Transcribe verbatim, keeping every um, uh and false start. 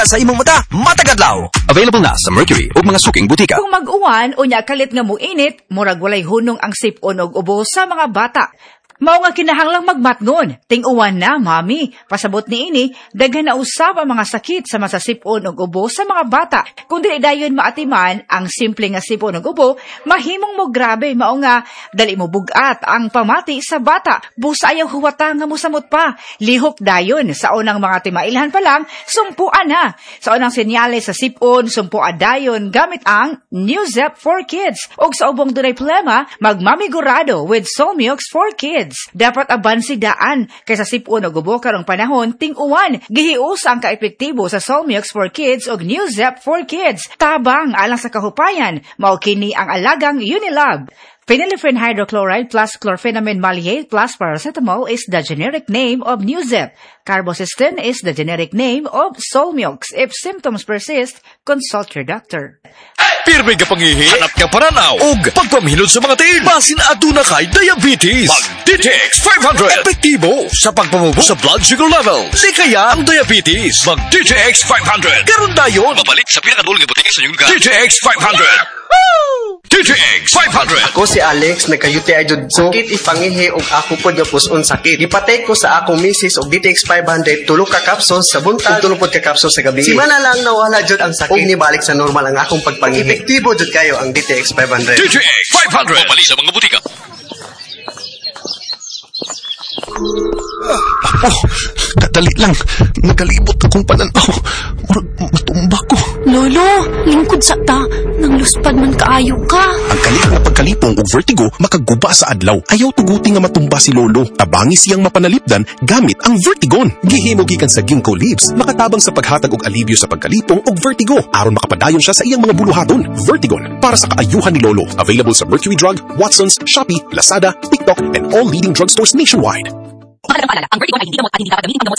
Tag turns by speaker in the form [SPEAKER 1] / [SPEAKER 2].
[SPEAKER 1] sa imong mata, matagadlaw. Available na sa Mercury o mga suking butika.
[SPEAKER 2] Kung mag-uwan o nya kalit nga mo init, murag walay hunong ang sipon og ubo sa mga bata. Mao nga kinahanglang magmatngon. Ting-uwan na, mami. Pasabot ni ini, daghan na usab ang mga sakit sa masasipon og ubo sa mga bata. Kung dili dayon maatiman ang simple nga sipon og ubo, mahimong mo grabe. Mao nga dali mo bugat ang pamati sa bata. Busa ayaw huwata nga mosamot pa. Lihok dayon sa unang mga timailhan pa lang, sumpuan na. Sa unang senyales sa sipon, sumpuan dayon gamit ang Newzep for Kids. Og sa ubong dunay problema, magmamigurado with Solmiox for Kids. Dapat abansi daan kaysa sipon o gubo karong panahon ting-uwan. Gihius ang kaepektibo sa Solmiox for Kids o Newzep for Kids. Tabang alang sa kahupayan, mao kini ang alagang Unilab. Phenylephrine hydrochloride plus chlorpheniramine maleate plus paracetamol is the generic name of Newzep. Carbocisteine is the generic name of Solmiox. If symptoms persist, consult your doctor.
[SPEAKER 3] Pirmi ka pangihi, hanap ka paranaw, ug pagpamhilot sa mga tiin, basin aduna kay diabetes. Mag-D T X five hundred. Epektibo sa pagpamubo sa blood sugar level. Di kaya ang diabetes. Mag-D T X five hundred. Karon dayon. Mabalik sa pinakadulong butika sa inyong lugar. D T X five hundred. D T X five hundred.
[SPEAKER 4] Ako si Alex, nagka-U T I jud ko. Sakit ipangihi og ako pod nga puson sakit. Ipatay ko sa akong misis og D T X five hundred, tulo ka capsules sa buntag, tulo pod ka capsules sa gabi. Si mana lang nawala jud ang sakit. Og nibalik sa normal ang akong pagpangihi. Epektibo jud kayo ang D T X five hundred.
[SPEAKER 3] D T X five hundred. Mabalik sa mga butika.
[SPEAKER 5] Oh, dali lang. Nagalibot akong pananaw. Murag matumba ko.
[SPEAKER 6] Lolo, lingkod sa ta. Nang luspad man kaayo ka.
[SPEAKER 5] Ang kalit na pagkalipong o vertigo makaguba sa adlaw. Ayaw tuguti nga matumba si Lolo. Tabangi siyang mapanalipdan gamit ang Vertigon. Gihimo gikan sa ginkgo leaves. Makatabang sa paghatag og alibyo sa pagkalipong og vertigo. Aron makapadayon siya sa iyang mga buluhaton. Vertigon, para sa kaayuhan ni Lolo. Available sa Mercury Drug, Watson's, Shopee, Lazada, TikTok, and all leading drugstores nationwide.
[SPEAKER 7] Ang Vertigon ay hindi gamot at hindi dapat gamitin ang gamot sa